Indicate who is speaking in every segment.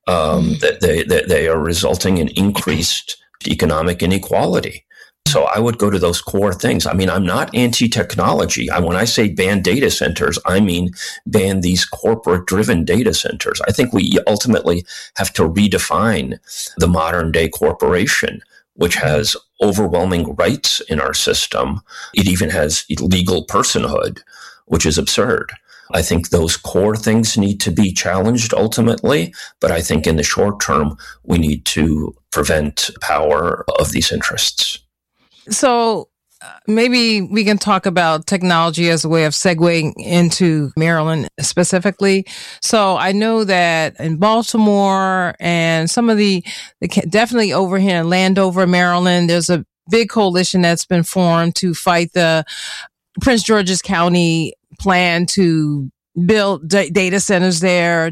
Speaker 1: That they are resulting in increased economic inequality. So I would go to those core things. I mean, I'm not anti-technology. When I say ban data centers, I mean ban these corporate-driven data centers. I think we ultimately have to redefine the modern-day corporation, which has overwhelming rights in our system. It even has legal personhood, which is absurd. I think those core things need to be challenged ultimately, but I think in the short term, we need to prevent power of these interests.
Speaker 2: So maybe we can talk about technology as a way of segueing into Maryland specifically. So I know that in Baltimore and some of the definitely over here in Landover, Maryland, there's a big coalition that's been formed to fight the Prince George's County plan to build data centers there.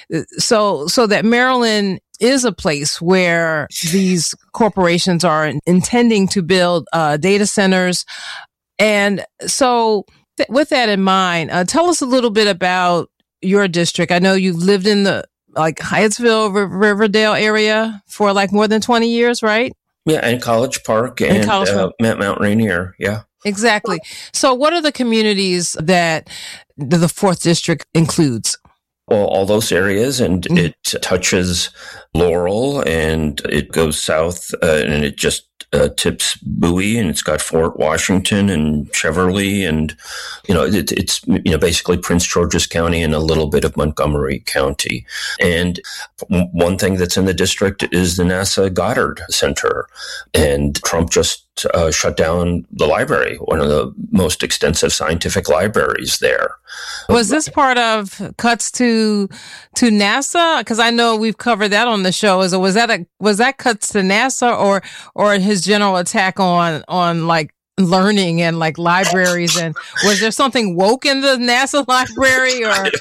Speaker 2: So that Maryland is a place where these corporations are intending to build data centers. And so with that in mind, tell us a little bit about your district. I know you've lived in the Hyattsville, Riverdale area for more than 20 years, right?
Speaker 1: Yeah, and College Park and Mount Rainier. Yeah.
Speaker 2: Exactly. So what are the communities that the 4th District includes?
Speaker 1: Well, all those areas, and it touches Laurel, and it goes south, and it just tips Bowie, and it's got Fort Washington and Cheverly, and it's basically Prince George's County and a little bit of Montgomery County. And one thing that's in the district is the NASA Goddard Center, and Trump just shut down the library, one of the most extensive scientific libraries there.
Speaker 2: Was this part of cuts to NASA? Because I know we've covered that on the show. Was that cuts to NASA or his general attack on learning and libraries? And was there something woke in the NASA library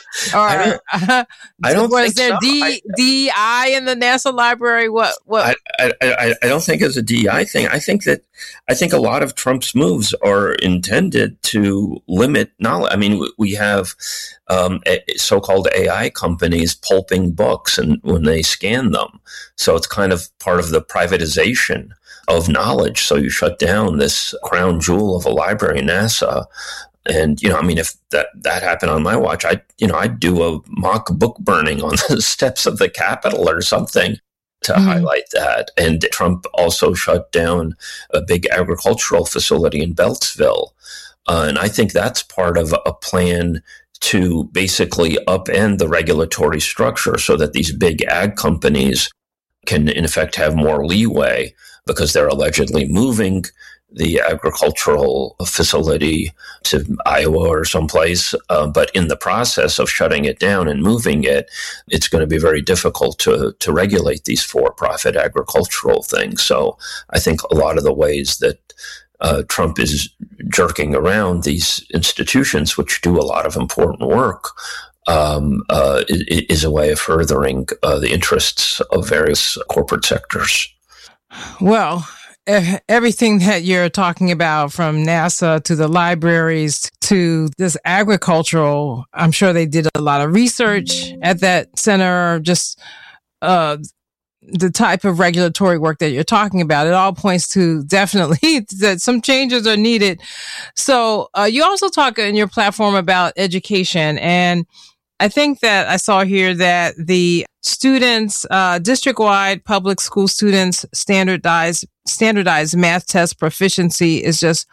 Speaker 1: I don't
Speaker 2: was
Speaker 1: think
Speaker 2: there
Speaker 1: so.
Speaker 2: DEI in the NASA library? What?
Speaker 1: I don't think it's a DEI thing. I think a lot of Trump's moves are intended to limit knowledge. I mean, we have so-called AI companies pulping books and when they scan them. So it's kind of part of the privatization of knowledge. So you shut down this crown jewel of a library, NASA. And, if that happened on my watch, I'd do a mock book burning on the steps of the Capitol or something to highlight that. And Trump also shut down a big agricultural facility in Beltsville. And I think that's part of a plan to basically upend the regulatory structure so that these big ag companies can, in effect, have more leeway because they're allegedly moving the agricultural facility to Iowa or someplace. But in the process of shutting it down and moving it, it's going to be very difficult to regulate these for-profit agricultural things. So I think a lot of the ways that Trump is jerking around these institutions, which do a lot of important work, is a way of furthering the interests of various corporate sectors.
Speaker 2: Well, everything that you're talking about, from NASA to the libraries to this agricultural, I'm sure they did a lot of research at that center, just the type of regulatory work that you're talking about. It all points to definitely that some changes are needed. So you also talk in your platform about education, and I think that I saw here that the students, district-wide public school students, standardized math test proficiency is just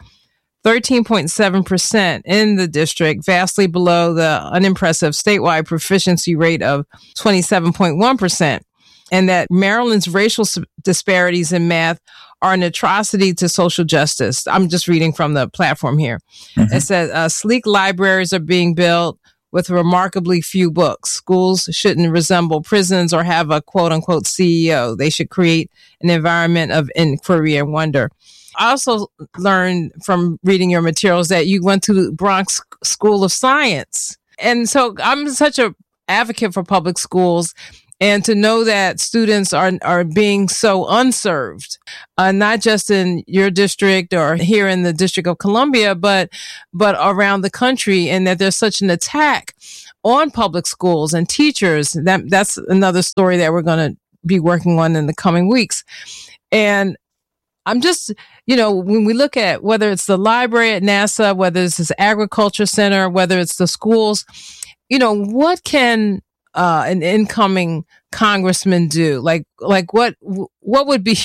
Speaker 2: 13.7% in the district, vastly below the unimpressive statewide proficiency rate of 27.1%. And that Maryland's racial disparities in math are an atrocity to social justice. I'm just reading from the platform here. It says sleek libraries are being built with remarkably few books. Schools shouldn't resemble prisons or have a quote-unquote CEO. They should create an environment of inquiry and wonder. I also learned from reading your materials that you went to the Bronx School of Science. And so I'm such an advocate for public schools. And to know that students are being so unserved, not just in your district or here in the District of Columbia, but around the country, and that there's such an attack on public schools and teachers. That's another story that we're going to be working on in the coming weeks. And I'm just, when we look at whether it's the library at NASA, whether it's this agriculture center, whether it's the schools, what can an incoming congressman do? Like what would be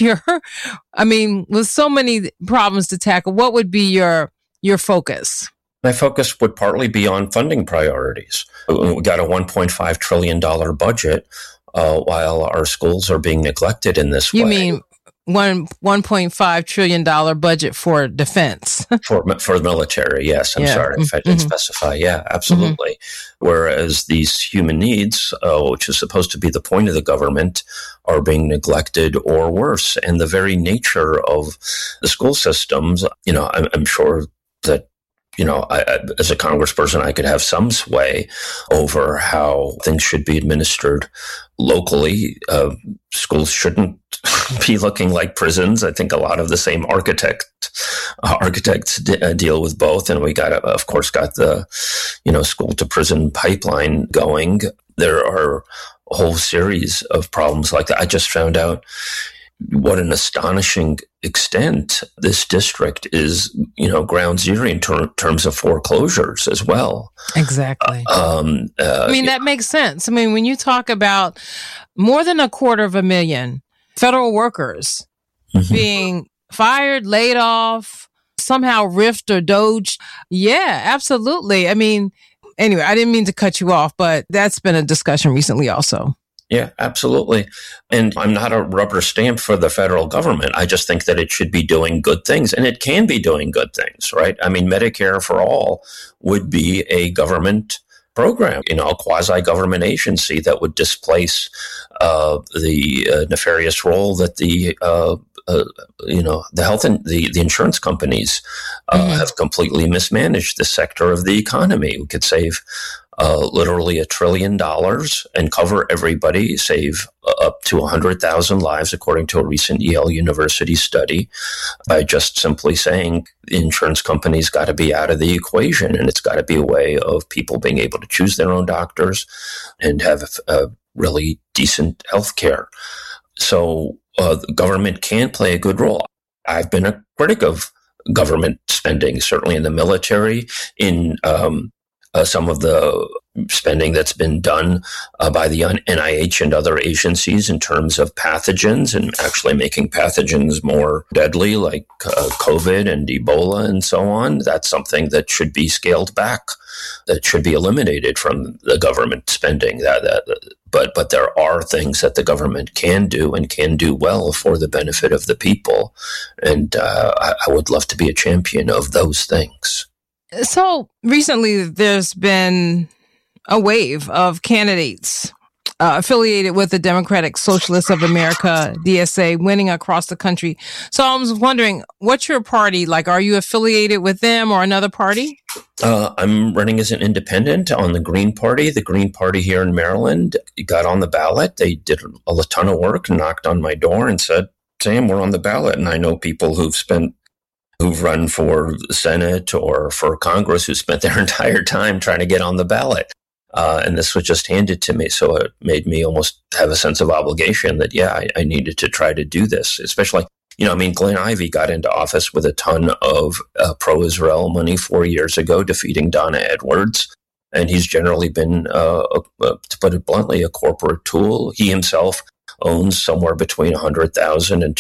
Speaker 2: with so many problems to tackle, what would be your focus?
Speaker 1: My focus would partly be on funding priorities. We got a $1.5 trillion budget while our schools are being neglected in this way.
Speaker 2: You mean $1.5 trillion budget for defense?
Speaker 1: for the military, yes. I'm sorry if I didn't specify. Yeah, absolutely. Mm-hmm. Whereas these human needs, which is supposed to be the point of the government, are being neglected or worse. And the very nature of the school systems, I'm sure that as a congressperson, I could have some sway over how things should be administered locally. Schools shouldn't be looking like prisons. I think a lot of the same architects deal with both. And we of course, got the, school to prison pipeline going. There are a whole series of problems like that. I just found out what an astonishing extent this district is, ground zero in terms of foreclosures as well.
Speaker 2: Exactly. That makes sense. When you talk about more than 250,000 federal workers being fired, laid off, somehow riffed or doged. Yeah, absolutely. Anyway, I didn't mean to cut you off, but that's been a discussion recently also.
Speaker 1: Yeah, absolutely. And I'm not a rubber stamp for the federal government. I just think that it should be doing good things, and it can be doing good things, right? Medicare for all would be a government program, a quasi-government agency that would displace the nefarious role that the health and the insurance companies have completely mismanaged this sector of the economy. We could save literally $1 trillion and cover everybody, save up to 100,000 lives, according to a recent Yale University study, by just simply saying the insurance companies got to be out of the equation, and it's got to be a way of people being able to choose their own doctors and have really decent health care. So the government can play a good role. I've been a critic of government spending, certainly in the military, in some of the spending that's been done by the NIH and other agencies in terms of pathogens and actually making pathogens more deadly, like COVID and Ebola and so on. That's something that should be scaled back, that should be eliminated from the government spending. But there are things that the government can do and can do well for the benefit of the people. And I would love to be a champion of those things.
Speaker 2: So recently, there's been a wave of candidates affiliated with the Democratic Socialists of America, DSA, winning across the country. So I was wondering, what's your party like? Are you affiliated with them or another party?
Speaker 1: I'm running as an independent on the Green Party. The Green Party here in Maryland got on the ballot. They did a ton of work, knocked on my door and said, Sam, we're on the ballot. And I know people who've run for the Senate or for Congress who spent their entire time trying to get on the ballot. And this was just handed to me. So it made me almost have a sense of obligation that, I needed to try to do this, especially, Glenn Ivey got into office with a ton of pro-Israel money 4 years ago, defeating Donna Edwards. And he's generally been, to put it bluntly, a corporate tool. He himself owns somewhere between $100,000 and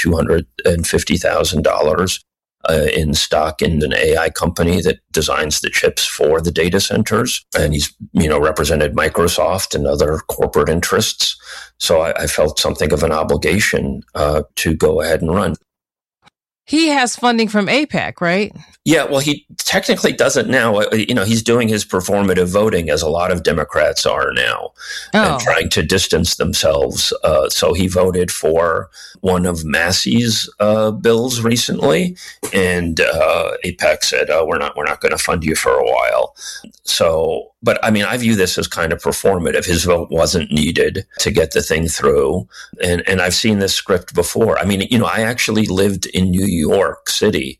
Speaker 1: $250,000 in stock in an AI company that designs the chips for the data centers. And he's, represented Microsoft and other corporate interests. So I felt something of an obligation to go ahead and run.
Speaker 2: He has funding from AIPAC, right?
Speaker 1: Yeah, well, he technically doesn't now. He's doing his performative voting, as a lot of Democrats are now, and trying to distance themselves. So he voted for one of Massey's bills recently, and AIPAC said, "We're not going to fund you for a while." So, but I view this as kind of performative. His vote wasn't needed to get the thing through, and I've seen this script before. I actually lived in New York City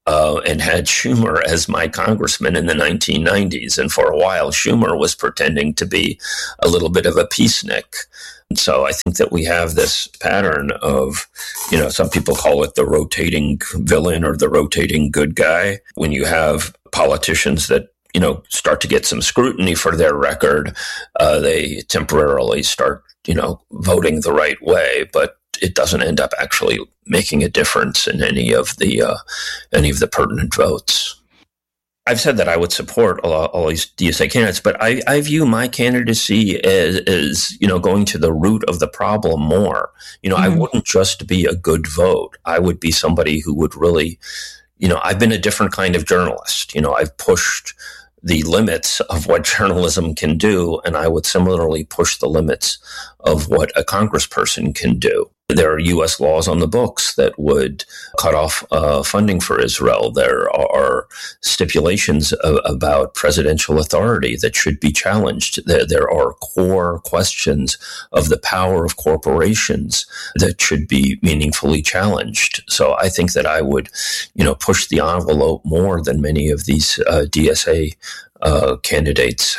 Speaker 1: and had Schumer as my congressman in the 1990s. And for a while, Schumer was pretending to be a little bit of a peacenik. And so I think that we have this pattern of, some people call it the rotating villain or the rotating good guy. When you have politicians that start to get some scrutiny for their record, they temporarily start, voting the right way, but it doesn't end up actually making a difference in any of the pertinent votes. I've said that I would support all these DSA candidates, but I view my candidacy as going to the root of the problem more. I wouldn't just be a good vote. I would be somebody who would really, I've been a different kind of journalist. I've pushed the limits of what journalism can do, and I would similarly push the limits of what a congressperson can do. There are U.S. laws on the books that would cut off funding for Israel. There are stipulations about presidential authority that should be challenged. There are core questions of the power of corporations that should be meaningfully challenged. So I think that I would, push the envelope more than many of these DSA candidates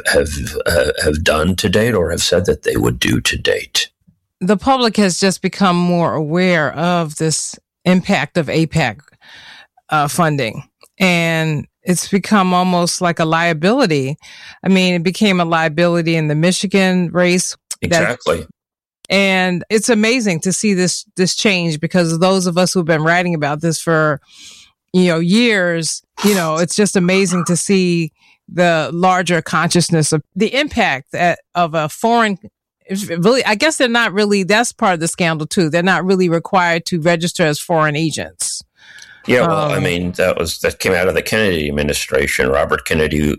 Speaker 1: have done to date or have said that they would do to date.
Speaker 2: The public has just become more aware of this impact of AIPAC funding, and it's become almost like a liability. I mean, it became a liability in the Michigan race.
Speaker 1: Exactly.
Speaker 2: And it's amazing to see this change, because those of us who've been writing about this for, years, it's just amazing to see the larger consciousness of the impact of a foreign. Really, I guess they're not really, that's part of the scandal too. They're not really required to register as foreign agents.
Speaker 1: Yeah, well, that came out of the Kennedy administration. Robert Kennedy,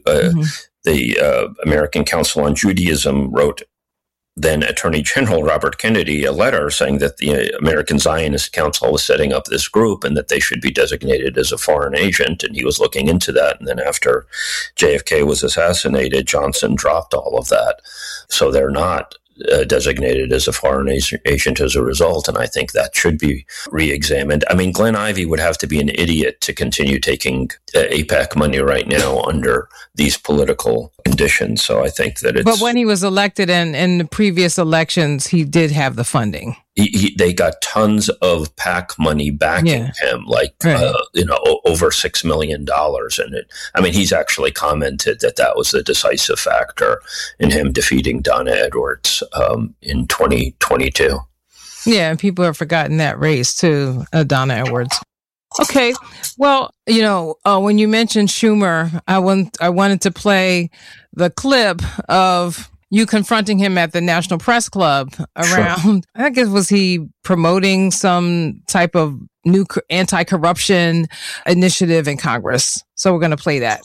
Speaker 1: the American Council on Judaism, wrote then Attorney General Robert Kennedy a letter saying that the American Zionist Council was setting up this group and that they should be designated as a foreign agent. And he was looking into that. And then after JFK was assassinated, Johnson dropped all of that. So they're not designated as a foreign agent as a result, and I think that should be re-examined. I mean, Glenn Ivey would have to be an idiot to continue taking AIPAC money right now under these political conditions, so I think that it's...
Speaker 2: But when he was elected and in the previous elections, he did have the funding.
Speaker 1: They got tons of PAC money backing him, like, right. Over $6 million. And he's actually commented that was the decisive factor in him defeating Donna Edwards in 2022.
Speaker 2: Yeah, and people have forgotten that race too, Donna Edwards. Okay, well, when you mentioned Schumer, I wanted to play the clip of you confronting him at the National Press Club around, sure. I guess, was he promoting some type of new anti-corruption initiative in Congress? So we're going to play that.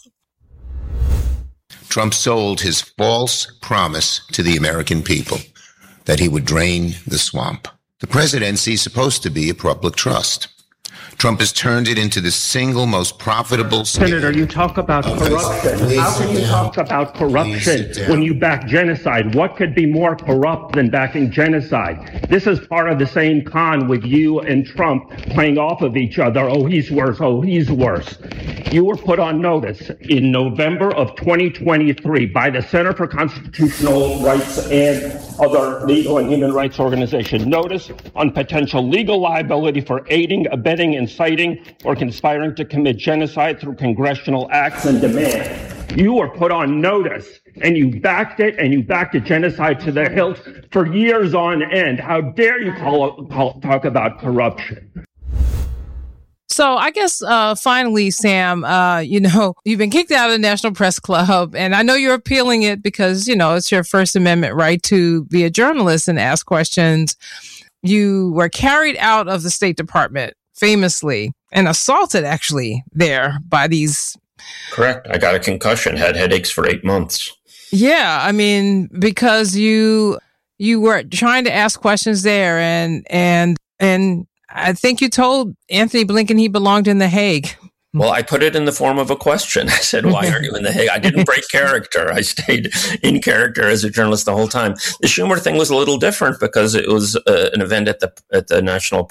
Speaker 3: Trump sold his false promise to the American people that he would drain the swamp. The presidency is supposed to be a public trust. Trump has turned it into the single most profitable...
Speaker 4: Senator, you talk about corruption. How can you talk about corruption when you back genocide? What could be more corrupt than backing genocide? This is part of the same con with you and Trump playing off of each other. Oh, he's worse. Oh, he's worse. You were put on notice in November of 2023 by the Center for Constitutional Rights and other legal and human rights organizations. Notice on potential legal liability for aiding, abetting, inciting, or conspiring to commit genocide through congressional acts and demand. You were put on notice, and you backed it, and you backed a genocide to the hilt for years on end. How dare you talk about corruption?
Speaker 2: So I guess finally, Sam, you've been kicked out of the National Press Club, and I know you're appealing it because, it's your First Amendment right to be a journalist and ask questions. You were carried out of the State Department famously and assaulted actually there by these.
Speaker 1: Correct. I got a concussion, had headaches for 8 months.
Speaker 2: Yeah. Because you were trying to ask questions there and I think you told Anthony Blinken he belonged in The Hague.
Speaker 1: Well, I put it in the form of a question. I said, why aren't you in The Hague? I didn't break character. I stayed in character as a journalist the whole time. The Schumer thing was a little different because it was an event at the National Press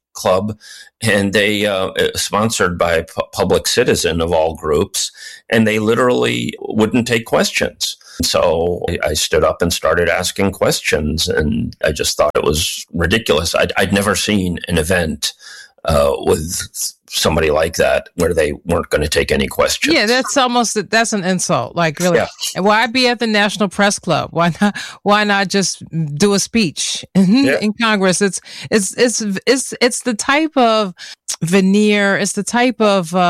Speaker 1: club, and they sponsored by Public Citizen of all groups, and they literally wouldn't take questions. So I stood up and started asking questions, and I just thought it was ridiculous. I'd never seen an event with somebody like that where they weren't going to take any questions.
Speaker 2: Yeah, that's an insult. Like, really, yeah. Why be at the National Press Club? Why not just do a speech in Congress? It's the type of veneer. It's the type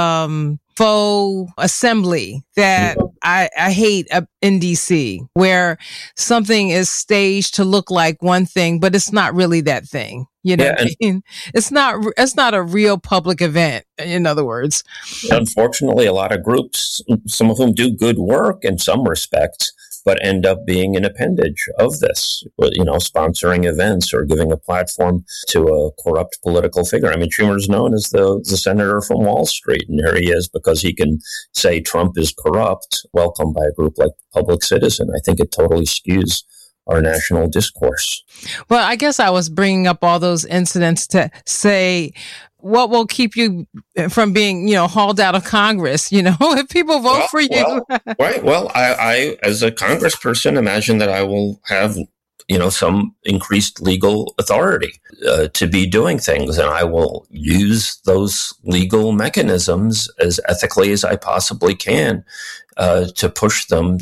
Speaker 2: of faux assembly that I hate in DC, where something is staged to look like one thing, but it's not really that thing. You know what I mean? It's not a real public event, in other words.
Speaker 1: Unfortunately, a lot of groups, some of whom do good work in some respects, but end up being an appendage of this, sponsoring events or giving a platform to a corrupt political figure. I mean, Schumer's known as the senator from Wall Street, and here he is because he can say Trump is corrupt, welcomed by a group like Public Citizen. I think it totally skews our national discourse.
Speaker 2: Well, I guess I was bringing up all those incidents to say, what will keep you from being, hauled out of Congress, if people vote for you?
Speaker 1: Right. Well, I, as a congressperson, imagine that I will have, some increased legal authority to be doing things. And I will use those legal mechanisms as ethically as I possibly can to push them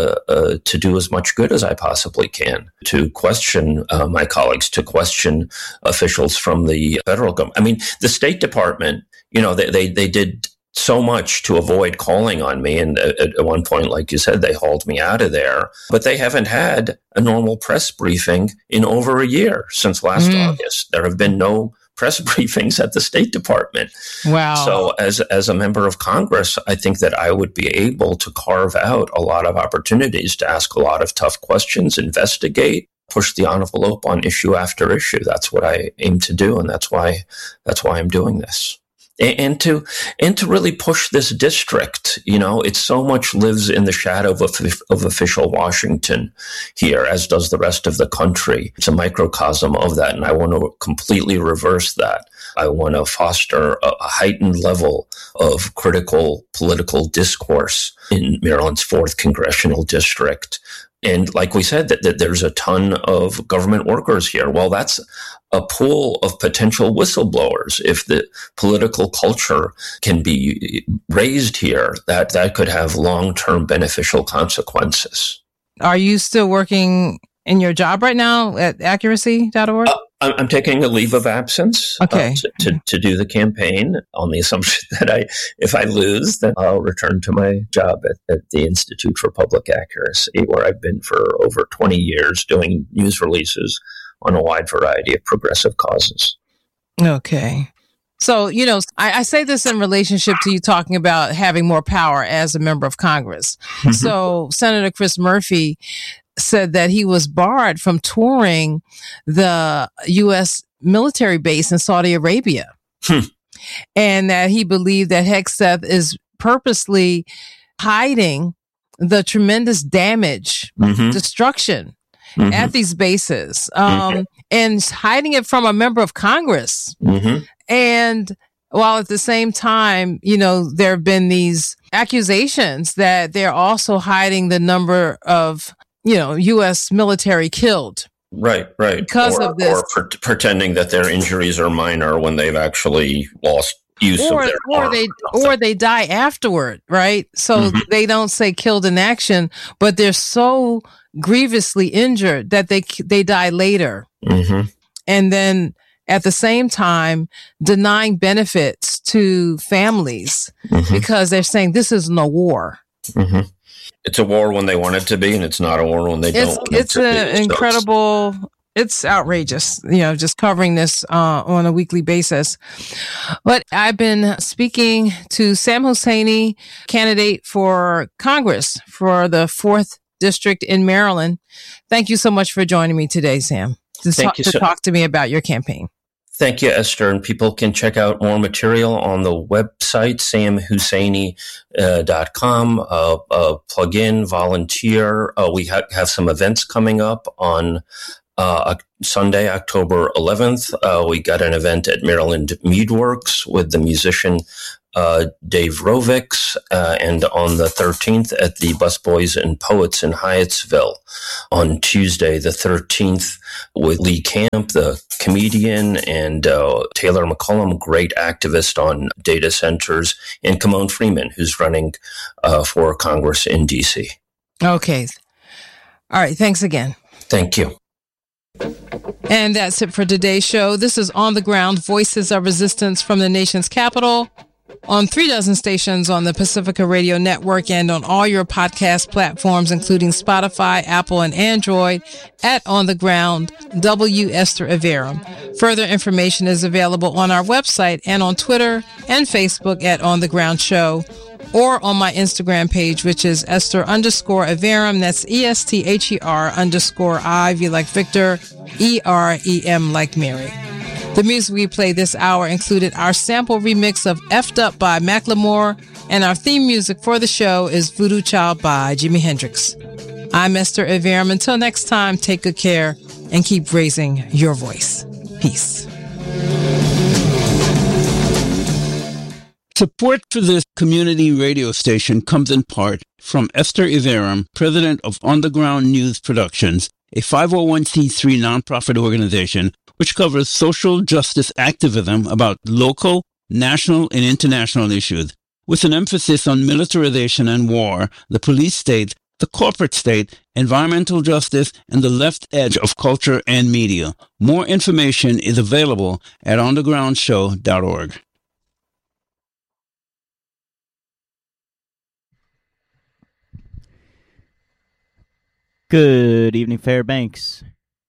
Speaker 1: to do as much good as I possibly can, to question my colleagues, to question officials from the federal government. I mean, the State Department, they did so much to avoid calling on me. And at one point, like you said, they hauled me out of there. But they haven't had a normal press briefing in over a year since last August. There have been no press briefings at the State Department.
Speaker 2: Wow.
Speaker 1: So as a member of Congress, I think that I would be able to carve out a lot of opportunities to ask a lot of tough questions, investigate, push the envelope on issue after issue. That's what I aim to do, and that's why I'm doing this. And to really push this district, it so much lives in the shadow of official Washington here, as does the rest of the country. It's a microcosm of that, and I want to completely reverse that. I want to foster a heightened level of critical political discourse in Maryland's 4th Congressional District. And like we said, that there's a ton of government workers here. Well, that's a pool of potential whistleblowers. If the political culture can be raised here, that could have long-term beneficial consequences.
Speaker 2: Are you still working in your job right now at accuracy.org?
Speaker 1: I'm taking a leave of absence to do the campaign on the assumption that if I lose, then I'll return to my job at the Institute for Public Accuracy, where I've been for over 20 years doing news releases on a wide variety of progressive causes.
Speaker 2: Okay. So, I say this in relationship to you talking about having more power as a member of Congress. Mm-hmm. So Senator Chris Murphy said that he was barred from touring the U.S. military base in Saudi Arabia. And that he believed that Hegseth is purposely hiding the tremendous damage, destruction at these bases, and hiding it from a member of Congress. And while at the same time, there have been these accusations that they're also hiding the number of U.S. military killed.
Speaker 1: Right.
Speaker 2: Because of this.
Speaker 1: Or pretending that their injuries are minor when they've actually lost use of their arm.
Speaker 2: Or they die afterward, right? So they don't say killed in action, but they're so grievously injured that they die later. And then at the same time, denying benefits to families because they're saying this isn't a war.
Speaker 1: It's a war when they want it to be, and it's not a war when they don't.
Speaker 2: It's an incredible. It's outrageous, just covering this on a weekly basis. But I've been speaking to Sam Husseini, candidate for Congress for the 4th District in Maryland. Thank you so much for joining me today, Sam, to talk to me about your campaign.
Speaker 1: Thank you, Esther. And people can check out more material on the website, samhusseini.com. Plug in, volunteer. We have some events coming up on Sunday, October 11th, we got an event at Maryland Meadworks with the musician Dave Rovics, and on the 13th at the Busboys and Poets in Hyattsville. On Tuesday, the 13th, with Lee Camp, the comedian, and Taylor McCollum, great activist on data centers, and Kimon Freeman, who's running for Congress in D.C.
Speaker 2: Okay. All right. Thanks again.
Speaker 1: Thank you.
Speaker 2: And that's it for today's show. This is On the Ground, Voices of Resistance from the nation's capital, on 36 stations on the Pacifica Radio Network and on all your podcast platforms, including Spotify, Apple, and Android, at On the Ground, W. Esther Iverem. Further information is available on our website and on Twitter and Facebook at On the Ground Show, or on my Instagram page, which is Esther_Iverem. That's ESTHER_I, like Victor, EREM like Mary. The music we played this hour included our sample remix of F'd Up by Macklemore, and our theme music for the show is Voodoo Child by Jimi Hendrix. I'm Esther Iverem. Until next time, take good care and keep raising your voice. Peace.
Speaker 5: Support for this community radio station comes in part from Esther Iverem, president of Underground News Productions, a 501c3 nonprofit organization which covers social justice activism about local, national, and international issues, with an emphasis on militarization and war, the police state, the corporate state, environmental justice, and the left edge of culture and media. More information is available at undergroundshow.org.
Speaker 6: Good evening, Fairbanks.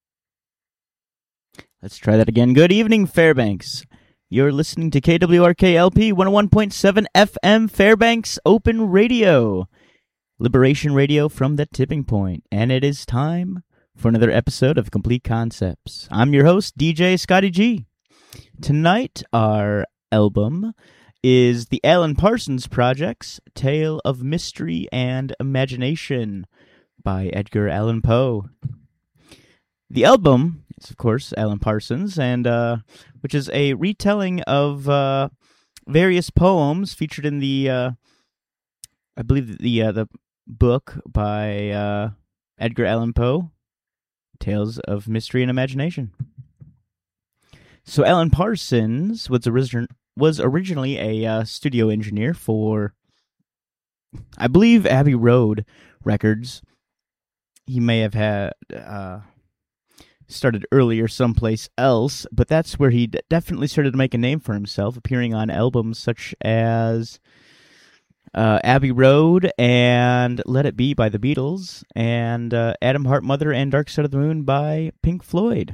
Speaker 6: Let's try that again. Good evening, Fairbanks. You're listening to KWRK-LP 101.7 FM Fairbanks Open Radio, Liberation Radio from the Tipping Point. And it is time for another episode of Complete Concepts. I'm your host, DJ Scotty G. Tonight, our album is the Alan Parsons Project's Tale of Mystery and Imagination by Edgar Allan Poe. The album is, of course, Alan Parsons, and which is a retelling of various poems featured in the, I believe, the book by Edgar Allan Poe, Tales of Mystery and Imagination. So Alan Parsons was originally a studio engineer for, I believe, Abbey Road Records. He may have had started earlier someplace else, but that's where he definitely started to make a name for himself, appearing on albums such as Abbey Road and Let It Be by the Beatles, and Adam Hart Mother and Dark Side of the Moon by Pink Floyd.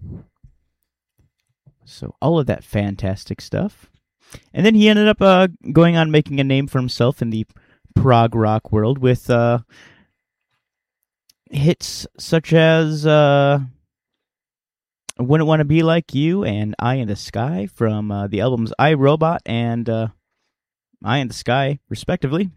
Speaker 6: So all of that fantastic stuff. And then he ended up going on making a name for himself in the prog rock world with hits such as Wouldn't Want to Be Like You and Eye in the Sky from the albums I, Robot and Eye in the Sky, respectively.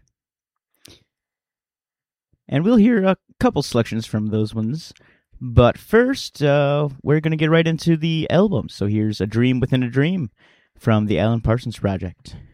Speaker 6: And we'll hear a couple selections from those ones. But first, we're going to get right into the album. So here's A Dream Within a Dream from the Alan Parsons Project.